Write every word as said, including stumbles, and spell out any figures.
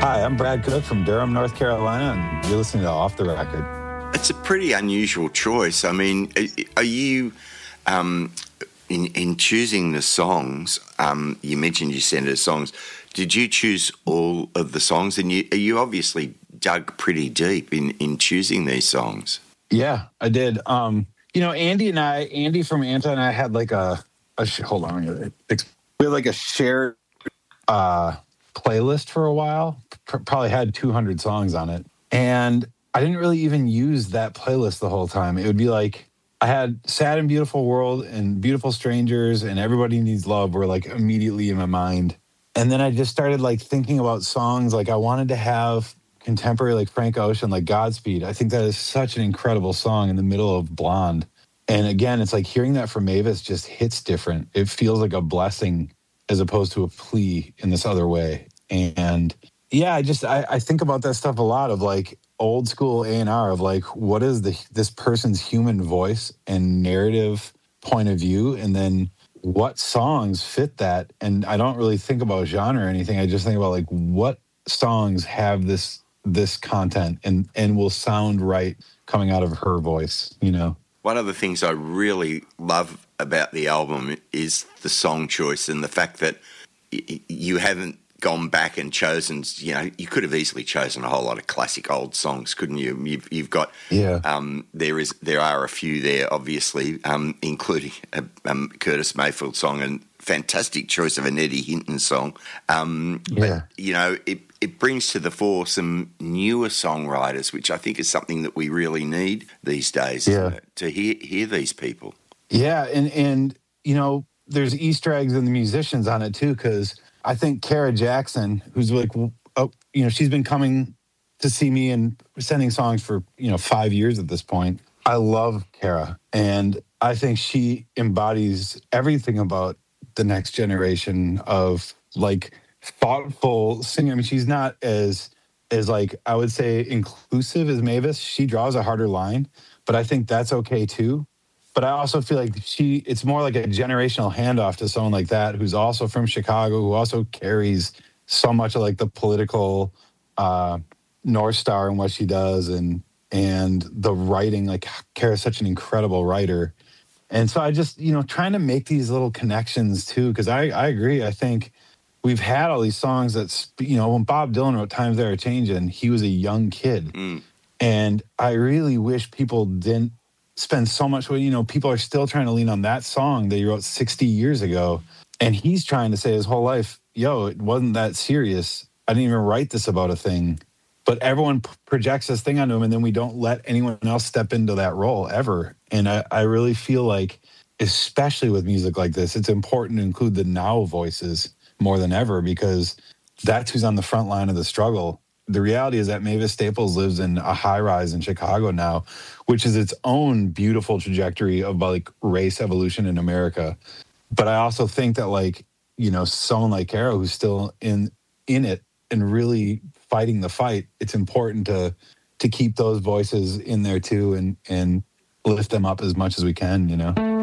Hi, I'm Brad Cook from Durham, North Carolina, and you're listening to Off the Record. It's a pretty unusual choice. I mean, are you, um, in, in choosing the songs, um, you mentioned you sent us songs, did you choose all of the songs? And you, you obviously dug pretty deep in, in choosing these songs. Yeah, I did. Um, you know, Andy and I, Andy from Anta and I had like a, a sh- hold on, we had like a shared uh, playlist for a while, P- probably had two hundred songs on it. And I didn't really even use that playlist the whole time. It would be like, I had Sad and Beautiful World and Beautiful Strangers and Everybody Needs Love were like immediately in my mind. And then I just started like thinking about songs. Like I wanted to have contemporary, like Frank Ocean, like Godspeed. I think that is such an incredible song in the middle of Blonde. And again, it's like hearing that from Mavis just hits different. It feels like a blessing as opposed to a plea in this other way. And yeah, I just, I, I think about that stuff a lot of like old school A and R of like, what is the this person's human voice and narrative point of view? And then what songs fit that? And I don't really think about genre or anything. I just think about like what songs have this this content and and will sound right coming out of her voice, you know. One of the things I really love about the album is the song choice and the fact that y- you haven't gone back and chosen, you know, you could have easily chosen a whole lot of classic old songs, couldn't you? You've, you've got, yeah. Um, there is, there are a few there, obviously, um, including a um, Curtis Mayfield song and fantastic choice of an Eddie Hinton song. Um, yeah. But, you know, it, it brings to the fore some newer songwriters, which I think is something that we really need these days, yeah. uh, to hear hear these people. Yeah, and, and, you know, there's Easter eggs in the musicians on it, too, because I think Kara Jackson, who's like, oh, you know, she's been coming to see me and sending songs for, you know, five years at this point. I love Kara, and I think she embodies everything about the next generation of like thoughtful singing. I mean, she's not as as like I would say inclusive as Mavis. She draws a harder line, but I think that's okay too. But I also feel like she, it's more like a generational handoff to someone like that, who's also from Chicago, who also carries so much of like the political uh, North Star in what she does, and and the writing. Like Kara's such an incredible writer. And so I just, you know, trying to make these little connections too, because I, I agree. I think we've had all these songs that, you know, when Bob Dylan wrote Times They Are Changing, he was a young kid. Mm. And I really wish people didn't spend so much, you know, people are still trying to lean on that song that he wrote sixty years ago. And he's trying to say his whole life, yo, it wasn't that serious. I didn't even write this about a thing. But everyone p- projects this thing onto him, and then we don't let anyone else step into that role ever. And I, I really feel like, especially with music like this, it's important to include the now voices more than ever, because that's who's on the front line of the struggle. The reality is that Mavis Staples lives in a high rise in Chicago now, which is its own beautiful trajectory of like race evolution in America. But I also think that like, you know, someone like Kara who's still in in it and really fighting the fight, it's important to to keep those voices in there too, and and lift them up as much as we can, you know.